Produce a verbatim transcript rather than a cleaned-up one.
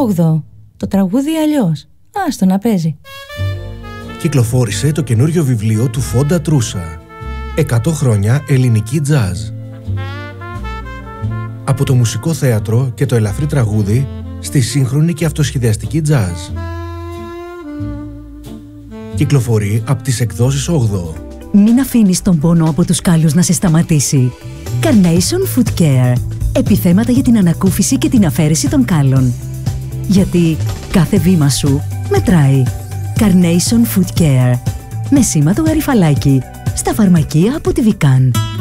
όγδοο. Το τραγούδι αλλιώς. Άστο να παίζει. Κυκλοφόρησε το καινούριο βιβλίο του Φόντα Τρούσα. εκατό χρόνια ελληνική τζάζ. Από το μουσικό θέατρο και το ελαφρύ τραγούδι στη σύγχρονη και αυτοσχεδιαστική τζάζ. Κυκλοφορεί από τις εκδόσεις όγδοο. Μην αφήνεις τον πόνο από τους κάλους να σε σταματήσει. Carnation Foot Care. Επιθέματα για την ανακούφιση και την αφαίρεση των κάλων. Γιατί κάθε βήμα σου μετράει. Carnation Foot Care. Με σήμα το γαριφαλάκι. Στα φαρμακεία από τη Vican.